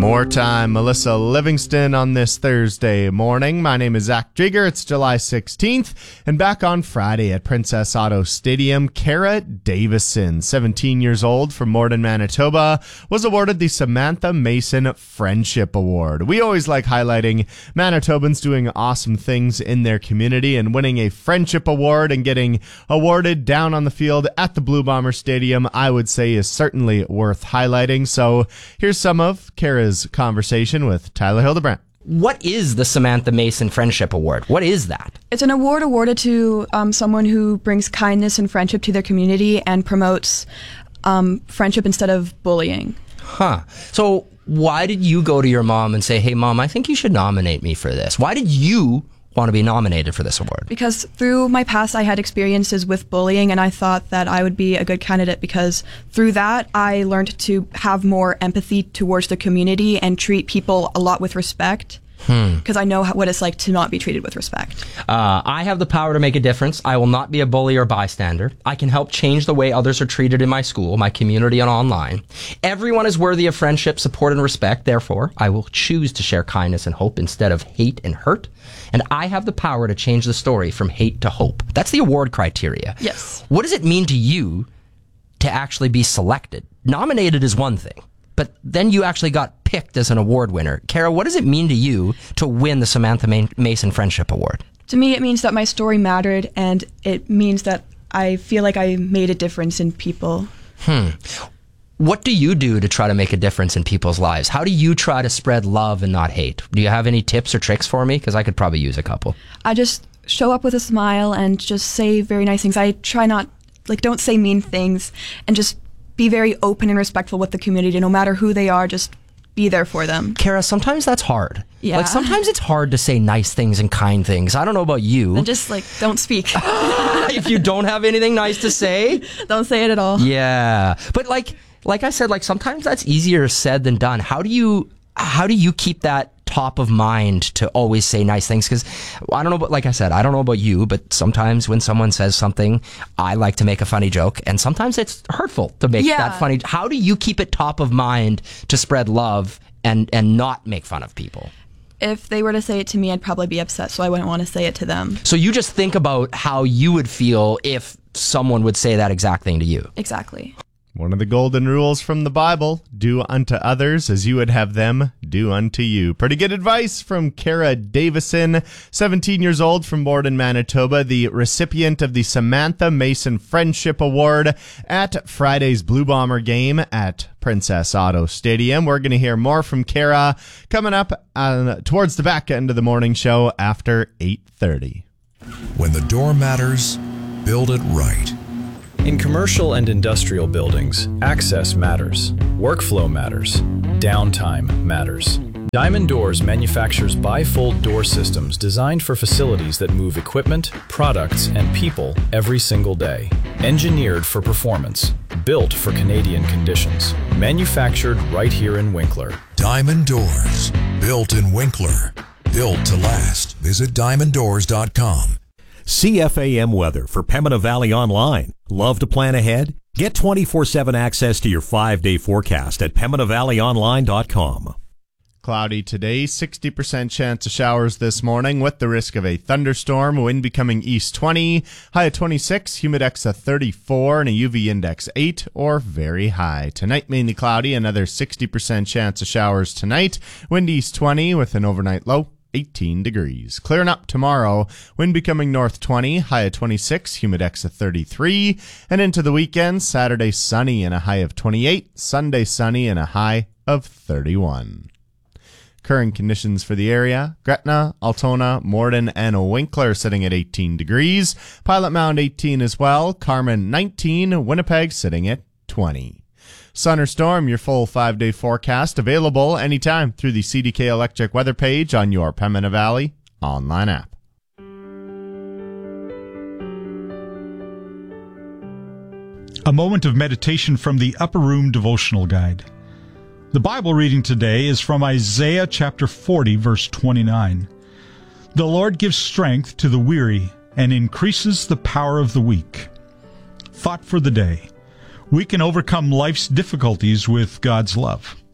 More time, Melissa Livingston on this Thursday morning. My name is Zach Jigger. It's July 16th. And back on Friday at Princess Auto Stadium, Cara Davison, 17 years old from Morden, Manitoba, was awarded the Samantha Mason Friendship Award. We always like highlighting Manitobans doing awesome things in their community, and winning a Friendship Award and getting awarded down on the field at the Blue Bomber Stadium, I would say, is certainly worth highlighting. So here's some of Cara's conversation with Tyler Hildebrandt. What is the Samantha Mason Friendship Award? What is that? It's an award awarded to someone who brings kindness and friendship to their community and promotes friendship instead of bullying. So why did you go to your mom and say, hey, Mom, I think you should nominate me for this? Why did you want to be nominated for this award? Because through my past, I had experiences with bullying, and I thought that I would be a good candidate because through that, I learned to have more empathy towards the community and treat people a lot with respect. Because I know what it's like to not be treated with respect. I have the power to make a difference. I will not be a bully or bystander. I can help change the way others are treated in my school, my community, and online. Everyone is worthy of friendship, support, and respect. Therefore, I will choose to share kindness and hope instead of hate and hurt. And I have the power to change the story from hate to hope. That's the award criteria. Yes. What does it mean to you to actually be selected? Nominated is one thing, but then you actually got picked as an award winner. Cara, what does it mean to you to win the Samantha Mason Friendship Award? To me, it means that my story mattered, and it means that I feel like I made a difference in people. What do you do to try to make a difference in people's lives? How do you try to spread love and not hate? Do you have any tips or tricks for me? Because I could probably use a couple. I just show up with a smile and just say very nice things. I try not, don't say mean things, and just be very open and respectful with the community. No matter who they are, just be there for them. Cara, sometimes that's hard. Yeah. Sometimes it's hard to say nice things and kind things. I don't know about you. And just, don't speak. If you don't have anything nice to say? Don't say it at all. Yeah. But like I said, sometimes that's easier said than done. How do you keep that top of mind to always say nice things? Because I don't know, but like I said, I don't know about you, but sometimes when someone says something, I like to make a funny joke, and sometimes it's hurtful to make that funny. How do you keep it top of mind to spread love and not make fun of people? If they were to say it to me, I'd probably be upset, so I wouldn't want to say it to them. So you just think about how you would feel if someone would say that exact thing to you. Exactly. One of the golden rules from the Bible, do unto others as you would have them do unto you. Pretty good advice from Cara Davison, 17 years old from Morden, Manitoba, the recipient of the Samantha Mason Friendship Award at Friday's Blue Bomber game at Princess Auto Stadium. We're going to hear more from Cara coming up towards the back end of the morning show after 8:30. When the door matters, build it right. In commercial and industrial buildings, access matters, workflow matters, downtime matters. Diamond Doors manufactures bifold door systems designed for facilities that move equipment, products, and people every single day. Engineered for performance, built for Canadian conditions, manufactured right here in Winkler. Diamond Doors, built in Winkler, built to last. Visit diamonddoors.com. CFAM weather for Pembina Valley Online. Love to plan ahead? Get 24/7 access to your 5-day forecast at PembinaValleyOnline.com. Cloudy today, 60% chance of showers this morning with the risk of a thunderstorm, wind becoming east 20, high of 26, humidex of 34, and a UV index 8 or very high. Tonight, mainly cloudy, another 60% chance of showers tonight, wind east 20 with an overnight low 18 degrees. Clearing up tomorrow, wind becoming north 20, high of 26, humidex of 33, and into the weekend, Saturday sunny and a high of 28, Sunday sunny and a high of 31. Current conditions for the area: Gretna, Altona, Morden, and Winkler sitting at 18 degrees. Pilot Mound 18 as well. Carmen 19. Winnipeg sitting at 20. Sun or storm, your full 5-day forecast available anytime through the CDK Electric weather page on your Pembina Valley online app. A moment of meditation from the Upper Room Devotional Guide. The Bible reading today is from Isaiah chapter 40, verse 29. The Lord gives strength to the weary and increases the power of the weak. Thought for the day. We can overcome life's difficulties with God's love.